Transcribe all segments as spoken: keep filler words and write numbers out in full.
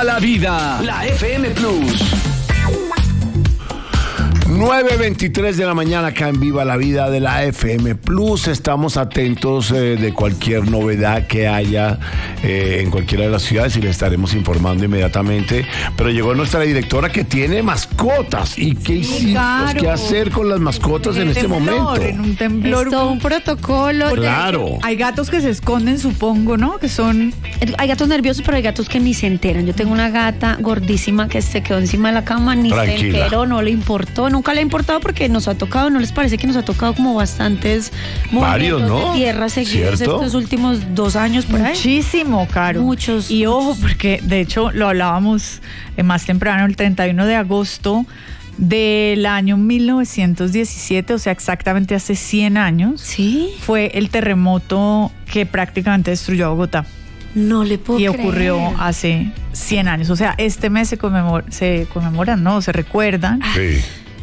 la vida, la F M Plus. nueve veintitrés de la mañana acá en Viva la Vida de la F M Plus. Estamos atentos eh, de cualquier novedad que haya eh, en cualquiera de las ciudades y les estaremos informando inmediatamente. Pero llegó nuestra directora que tiene mascotas. ¿Y qué hicimos? Claro. ¿Qué hacer con las mascotas en, en este temblor, momento? En un temblor. Es todo un protocolo. Claro. Hay gatos que se esconden, supongo, ¿no? Que son... Hay gatos nerviosos, pero hay gatos que ni se enteran. Yo tengo una gata gordísima que se quedó encima de la cama, ni Tranquila. se enteró, no le importó. Nunca le ha importado porque nos ha tocado, ¿no les parece que nos ha tocado como bastantes Varios, movimientos ¿no? de tierra seguidos ¿Cierto? estos últimos dos años por ahí? Muchísimo, Caro. Muchos. Y ojo, porque de hecho lo hablábamos eh, más temprano, el treinta y uno de agosto del año mil novecientos diecisiete, o sea, exactamente hace cien años, ¿Sí? fue el terremoto que prácticamente destruyó Bogotá. No le puedo Y creer. ocurrió hace cien años. O sea, este mes se conmemora, se conmemoran, ¿no? Se recuerdan. Sí.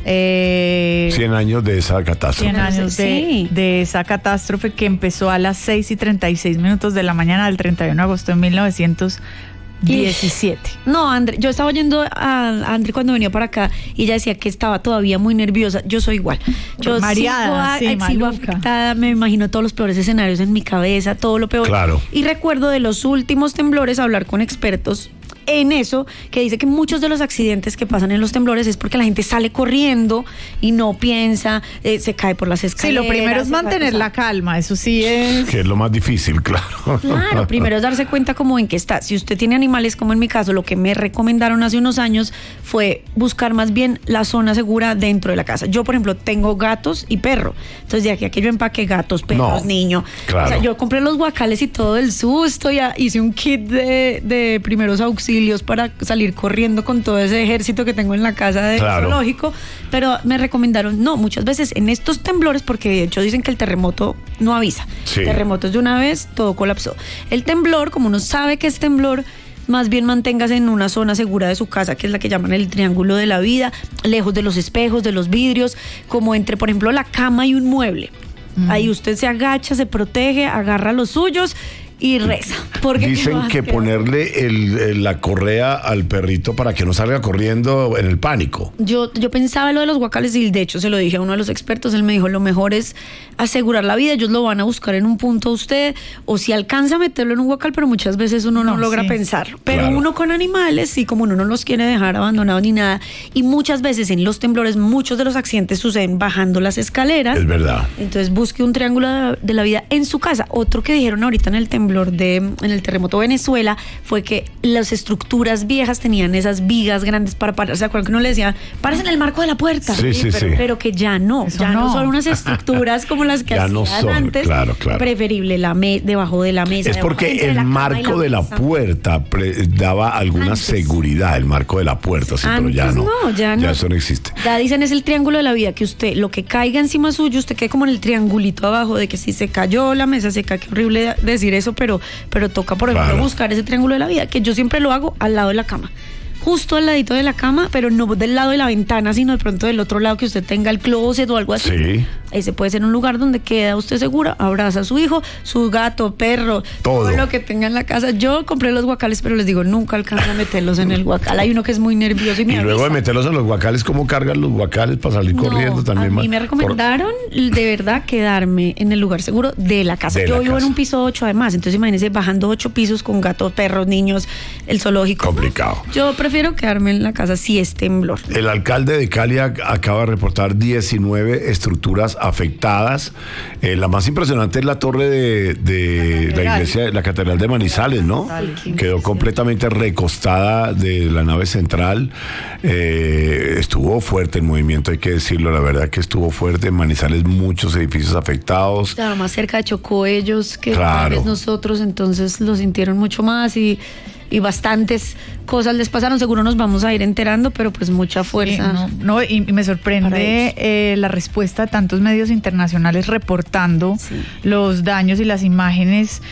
Eh, cien años de esa catástrofe. cien años de, Sí. de esa catástrofe que empezó a las seis y treinta y seis minutos de la mañana del treinta y uno de agosto de mil novecientos diecisiete. No, André, yo estaba oyendo a André cuando venía para acá y ella decía que estaba todavía muy nerviosa. Yo soy igual. Yo Mareada, sigo, sí, a- sigo maluca. afectada, me imagino todos los peores escenarios en mi cabeza, todo lo peor. Claro. Y recuerdo de los últimos temblores hablar con expertos en eso, que dice que muchos de los accidentes que pasan en los temblores es porque la gente sale corriendo y no piensa, eh, se cae por las Sí, escaleras. lo primero es se cae, mantener o sea, la calma, eso sí es... Que es lo más difícil, claro. Claro, primero es darse cuenta como en qué está. Si usted tiene animales, como en mi caso, lo que me recomendaron hace unos años fue buscar más bien la zona segura dentro de la casa. Yo, por ejemplo, tengo gatos y perro. Entonces, de aquí a que yo empaque gatos, perros, No, niños. claro. O sea, yo compré los guacales y todo el susto, ya hice un kit de, de primeros auxilios para salir corriendo con todo ese ejército que tengo en la casa de Claro. zoológico. Pero me recomendaron, no, muchas veces en estos temblores, porque de hecho dicen que el terremoto no avisa. Sí. Terremotos de una vez, todo colapsó. El temblor, como uno sabe que es temblor, más bien manténgase en una zona segura de su casa, que es la que llaman el triángulo de la vida, lejos de los espejos, de los vidrios, como entre, por ejemplo, la cama y un mueble. Mm. Ahí usted se agacha, se protege, agarra los suyos y reza. Porque Dicen no, que que- ponerle el, el- la correa al perrito para que no salga corriendo en el pánico. Yo, yo pensaba lo de los guacales y de hecho se lo dije a uno de los expertos, él me dijo lo mejor es asegurar la vida, ellos lo van a buscar en un punto a usted, o si alcanza a meterlo en un guacal, pero muchas veces uno no, No, logra sí. pensarlo. Pero Claro. uno con animales, sí, como uno no los quiere dejar abandonados ni nada, y muchas veces en los temblores, muchos de los accidentes suceden bajando las escaleras. Es verdad. Entonces busque un triángulo de la, de la vida en su casa. Otro que dijeron ahorita en el temblor de, en el terremoto de Venezuela, fue que las estructuras viejas tenían esas vigas grandes para parar. ¿Se acuerdan que uno le decía, párese en el marco de la puerta? Sí, sí, pero, sí. pero que ya no, Eso ya no. no. son unas estructuras como las que Ya hacían no son, antes. claro, claro. Preferible la me, debajo de la mesa. Es debajo- porque entre el la cama y marco de la mesa. puerta pre- daba alguna Antes. seguridad, el marco de la puerta, sí, pero ya Antes no. no, ya no. eso no existe. Ya dicen es el triángulo de la vida, que usted, lo que caiga encima suyo, usted quede como en el triangulito abajo, de que si se cayó la mesa, se cae, qué horrible decir eso, pero, pero toca, por ejemplo, Claro. buscar ese triángulo de la vida, que yo siempre lo hago al lado de la cama. Justo al ladito de la cama, pero no del lado de la ventana, sino de pronto del otro lado que usted tenga el closet o algo así. Sí. Ese puede ser un lugar donde queda usted segura, abraza a su hijo, su gato, perro, Todo. lo que tenga en la casa. Yo compré los guacales, pero les digo, nunca alcanzo a meterlos en el guacal. Hay uno que es muy nervioso y me Y luego de avisa. meterlos en los guacales, ¿cómo cargan los guacales para salir No, corriendo también? a ma- mí me por- recomendaron de verdad quedarme en el lugar seguro de la casa. De Yo la vivo casa. en un piso ocho además, entonces imagínense bajando ocho pisos con gatos, perros, niños, el zoológico. Complicado. Yo prefiero quedarme en la casa si es temblor. El alcalde de Cali ac- acaba de reportar diecinueve estructuras afectadas. Eh, la más impresionante es la torre de, de la, catedral. iglesia, la catedral de Manizales, ¿no? Sí. Quedó completamente recostada de la nave central. Eh, estuvo fuerte el movimiento, hay que decirlo, la verdad que estuvo fuerte. En Manizales muchos edificios afectados. Estaba más cerca de Chocó ellos que Claro. tal vez nosotros, entonces lo sintieron mucho más y, y bastantes cosas les pasaron. Seguro nos vamos a ir enterando, pero pues mucha Sí, fuerza. no, no, y, y me Para sorprende ellos. eh, la respuesta de tantos medios internacionales reportando Sí. los daños y las imágenes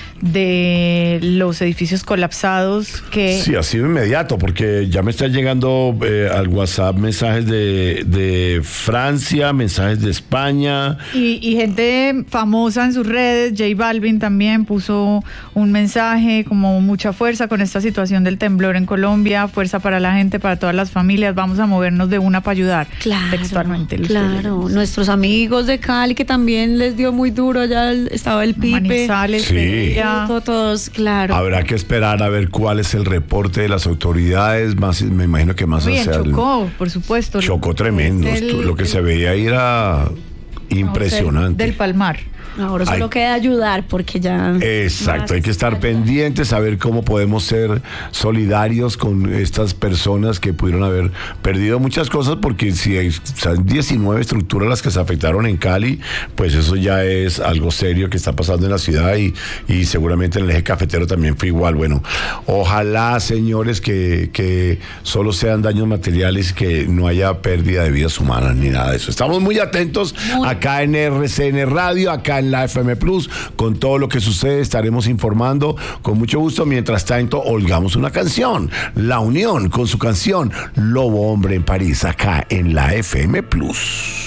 de los edificios colapsados que Sí, ha sido inmediato, porque ya me están llegando eh, al WhatsApp mensajes de, de Francia, mensajes de España. y, y gente famosa en sus redes. J Balvin también puso un mensaje como mucha fuerza con esta situación. situación del temblor en Colombia, fuerza para la gente, para todas las familias, vamos a movernos de una para ayudar. Claro, textualmente. claro. Nuestros amigos de Cali que también les dio muy duro, allá estaba el Pipe. Manizales, sí. Pereira. Todos, claro. Habrá que esperar a ver cuál es el reporte de las autoridades, más me imagino que más Uy, en hacia el- Chocó, por supuesto. Chocó tremendo. Es el- Lo que se veía ahí era impresionante. Del Palmar. Ahora solo Ay. queda ayudar porque ya... Exacto, hay que estar Más- pendientes, saber cómo podemos ser solidarios con estas personas que pudieron haber perdido muchas cosas, porque si hay son diecinueve estructuras las que se afectaron en Cali, pues eso ya es algo serio que está pasando en la ciudad y, y seguramente en el eje cafetero también fue igual. Bueno, ojalá, señores, que, que solo sean daños materiales, que no haya pérdida de vidas humanas ni nada de eso. Estamos muy atentos Muy- acá en R C N Radio, acá en la F M Plus, con todo lo que sucede estaremos informando con mucho gusto. Mientras tanto, oigamos una canción, La Unión con su canción Lobo Hombre en París, acá en la F M Plus.